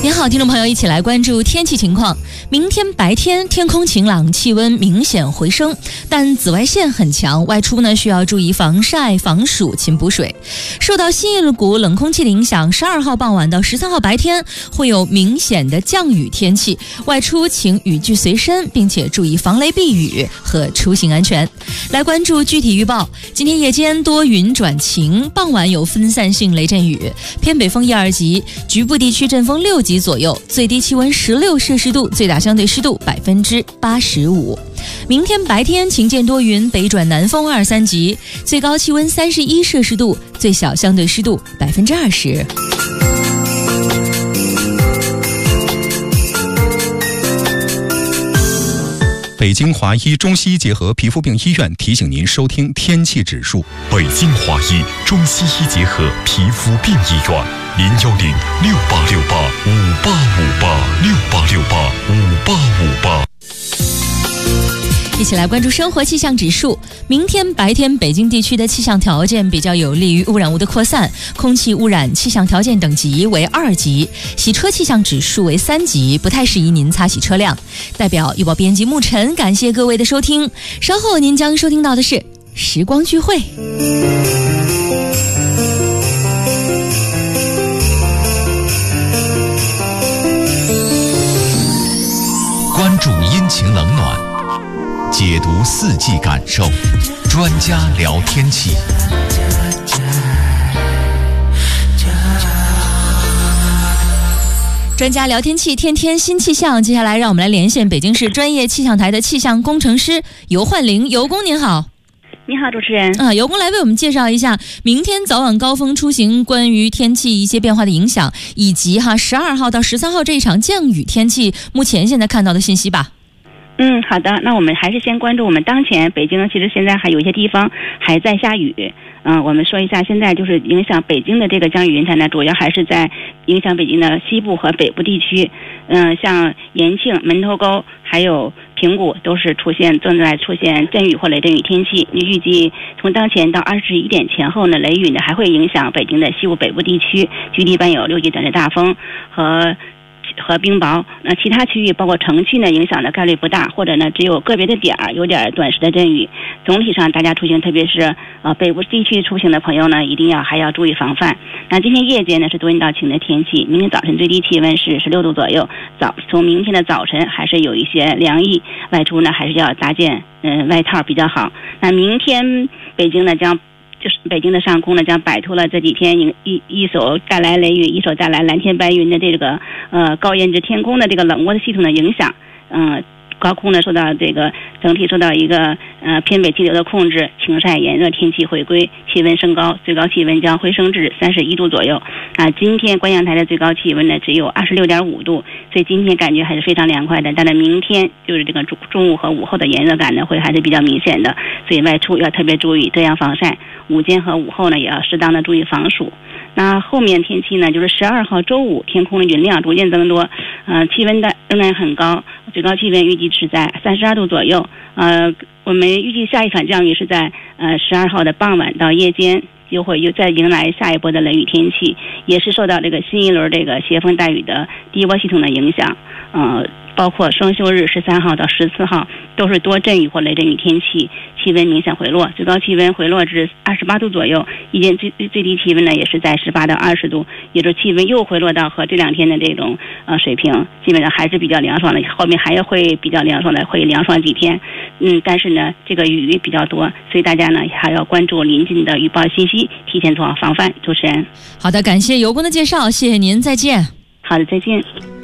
您好，听众朋友，一起来关注天气情况。明天白天天空晴朗，气温明显回升，但紫外线很强，外出呢需要注意防晒、防暑、勤补水。受到新一股冷空气的影响，12号傍晚到13号白天会有明显的降雨天气，外出请雨具随身，并且注意防雷避雨和出行安全。来关注具体预报，今天夜间多云转晴，傍晚有分散性雷阵雨，偏北风1、2级，局部地区阵风6级左右，最低气温16摄氏度，最大相对湿度85%。明天白天晴间多云，北转南风2、3级，最高气温31摄氏度，最小相对湿度20%。 北京华医中西医结合皮肤病医院提醒您收听天气指数。 北京华医中西医结合皮肤病医院，010-6868-5858，6868-5858。 一起来关注生活气象指数。明天白天北京地区的气象条件比较有利于污染物的扩散，空气污染气象条件等级为2级，洗车气象指数为3级，不太适宜您擦洗车辆。代表预报编辑沐晨感谢各位的收听，稍后您将收听到的是时光聚会。 关注阴晴冷暖，解读四季感受，专家聊天气。 专家聊天气，天天新气象。接下来让我们来连线北京市专业气象台的气象工程师尤焕玲。尤工您好。 你好，主持人。 尤工来为我们介绍一下明天早晚高峰出行关于天气一些变化的影响，以及12号到13号这一场降雨天气目前现在看到的信息吧。 好的，那我们还是先关注我们当前北京，其实现在还有一些地方还在下雨。我们说一下，现在就是影响北京的这个降雨云层呢，主要还是在影响北京的西部和北部地区。像延庆、门头沟还有平谷都是正在出现阵雨或雷阵雨天气。预计从当前到21点前后呢，雷雨呢还会影响北京的西部北部地区，局地伴有6级短至大风和冰雹。那其他区域包括城区呢，影响的概率不大，或者呢只有个别的点有点短时的阵雨。总体上大家出行，特别是北部地区出行的朋友呢，一定还要注意防范。那今天夜间呢是多云到晴的天气，明天早晨最低气温是16度左右，从明天的早晨还是有一些凉意，外出呢还是要搭件外套比较好。那明天北京的上空呢将摆脱了这几天一手带来雷雨，一手带来蓝天白云的这个高颜值天空的这个冷涡的系统的影响。高空呢整体受到一个偏北气流的控制，晴晒炎热天气回归，气温升高，最高气温将回升至31度左右。今天关阳台的最高气温呢只有26.5度，所以今天感觉还是非常凉快的。但是明天就是这个中午和午后的炎热感呢会还是比较明显的，所以外出要特别注意遮阳防晒，午间和午后呢也要适当的注意防暑。那后面天气呢，就是12号周五，天空的云量逐渐增多，气温仍然很高，最高气温预计是在32度左右。我们预计下一场降雨是在12号的傍晚到夜间，就会又再迎来下一波的雷雨天气，也是受到这个新一轮这个携风带雨的低涡系统的影响。包括双休日13号到14号都是多阵雨或雷阵雨天气，气温明显回落，最高气温回落至28度左右，一天最低气温呢也是在18到20度，也就是气温又回落到和这2天的这种水平，基本上还是比较凉爽的，后面还会比较凉爽的，会凉爽几天。但是呢这个雨比较多，所以大家呢还要关注临近的预报信息，提前做好防范。主持人， 好的，感谢尤工的介绍，谢谢您，再见。 好的，再见。